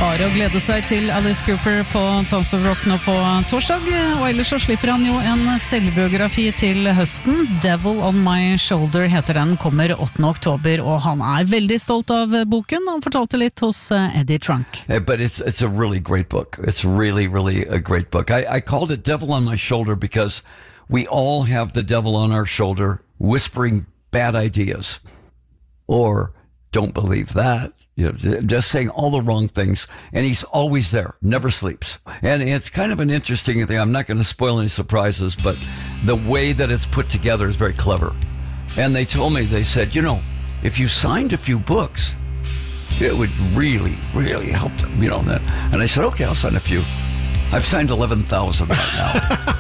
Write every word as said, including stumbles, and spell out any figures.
Bare å glede seg til Alice Cooper på Tons of Rock nå på torsdag, og ellers så slipper han jo en selvbiografi til høsten. Devil on My Shoulder heter den, kommer åttende oktober, og han er veldig stolt av boken. Han fortalte litt hos Eddie Trunk. Yeah, but it's it's a really great book. It's really, really a great book. I, I called it Devil on My Shoulder because we all have the devil on our shoulder whispering bad ideas or don't believe that. You know, just saying all the wrong things, and he's always there, never sleeps. And it's kind of an interesting thing. I'm not going to spoil any surprises, but the way that it's put together is very clever. And they told me, they said, you know, if you signed a few books, it would really, really help them, you know. And I said, okay, I'll sign a few. I've signed eleven thousand right now.